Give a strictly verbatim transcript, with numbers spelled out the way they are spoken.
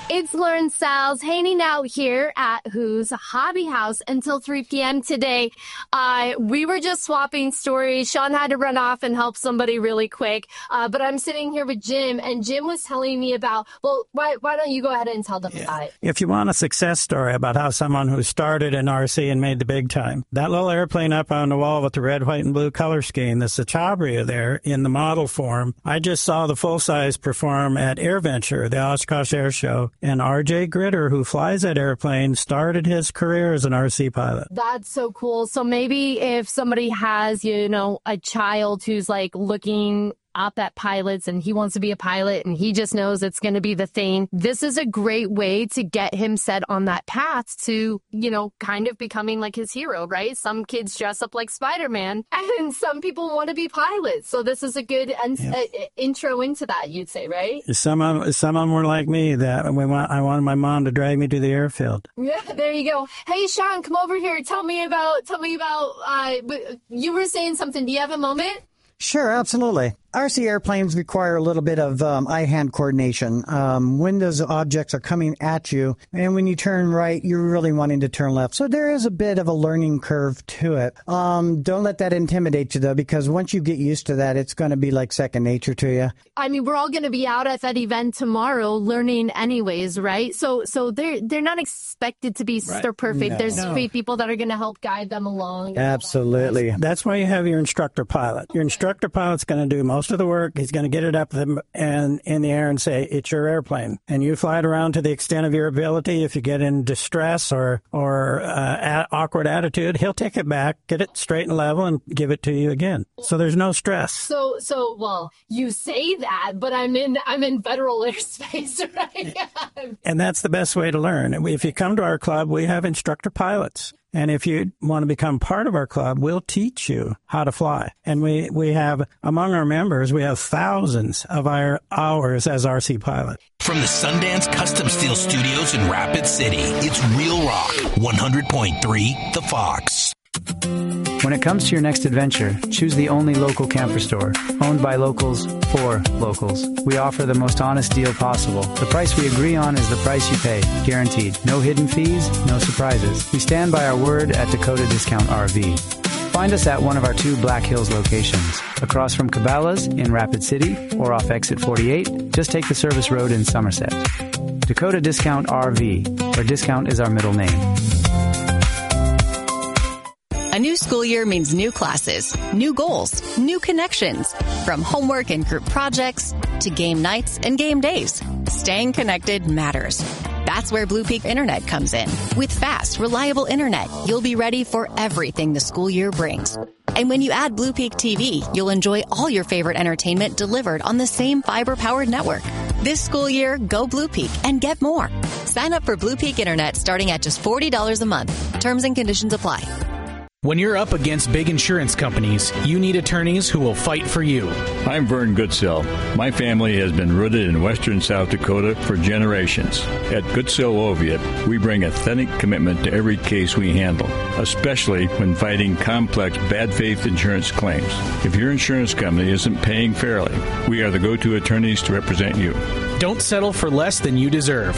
It's Lauren Salles hanging out here at Who's Hobby House until three p.m. today. Uh, we were just swapping stories. Sean had to run off and help somebody really quick. Uh, but I'm sitting here with Jim, and Jim was telling me about, well, why, why don't you go ahead and tell them yeah. about it? If you want a success story about how someone who started in R C and made the big time, that little airplane up on the wall with the red, white, and blue color scheme, the Chatabria there in the model form, I just saw the full-size perform at AirVenture, the Oshkosh Air Show. And R J Gritter, who flies that airplane, started his career as an R C pilot. That's so cool. So maybe if somebody has, you know, a child who's like looking up at pilots and he wants to be a pilot and he just knows it's going to be the thing, this is a great way to get him set on that path to, you know, kind of becoming like his hero, right? Some kids dress up like Spider-Man and some people want to be pilots. So this is a good un- yeah. uh, intro into that, you'd say, right? Some of, some of them were like me, that we want, I wanted my mom to drag me to the airfield. Yeah, there you go. Hey, Sean, come over here. Tell me about, tell me about, uh, you were saying something. Do you have a moment? Sure, absolutely. R C airplanes require a little bit of um, eye-hand coordination. Um, when those objects are coming at you, and when you turn right, you're really wanting to turn left. So there is a bit of a learning curve to it. Um, don't let that intimidate you, though, because once you get used to that, it's going to be like second nature to you. I mean, we're all going to be out at that event tomorrow learning anyways, right? So so they're, they're not expected to be right. Sister Perfect. No. There's no. three people that are going to help guide them along. Absolutely. That's why you have your instructor pilot. Your instructor pilot's going to do most Most of the work. He's going to get it up and in the air and say, it's your airplane. And you fly it around to the extent of your ability. If you get in distress or, or uh, awkward attitude, he'll take it back, get it straight and level, and give it to you again. So there's no stress. So, so well, you say that, but I'm in, I'm in federal airspace, right? And that's the best way to learn. If you come to our club, we have instructor pilots. And if you want to become part of our club, we'll teach you how to fly. And we, we have, among our members, we have thousands of our hours as R C pilot. From the Sundance Custom Steel Studios in Rapid City, it's Real Rock, one hundred point three The Fox. When it comes to your next adventure, choose the only local camper store, owned by locals for locals. We offer the most honest deal possible. The price we agree on is the price you pay, guaranteed. No hidden fees, no surprises. We stand by our word at Dakota Discount R V. Find us at one of our two Black Hills locations, across from Cabela's in Rapid City or off Exit forty-eight. Just take the service road in Somerset. Dakota Discount R V, where discount is our middle name. A new school year means new classes, new goals, new connections. From homework and group projects to game nights and game days, staying connected matters. That's where Blue Peak Internet comes in. With fast, reliable internet, you'll be ready for everything the school year brings. And when you add Blue Peak T V, you'll enjoy all your favorite entertainment delivered on the same fiber-powered network. This school year, go Blue Peak and get more. Sign up for Blue Peak Internet starting at just forty dollars a month. Terms and conditions apply. When you're up against big insurance companies, you need attorneys who will fight for you. I'm Vern Goodsell. My family has been rooted in western South Dakota for generations. At Goodsell Oviatt, we bring authentic commitment to every case we handle, especially when fighting complex bad faith insurance claims. If your insurance company isn't paying fairly, we are the go-to attorneys to represent you. Don't settle for less than you deserve.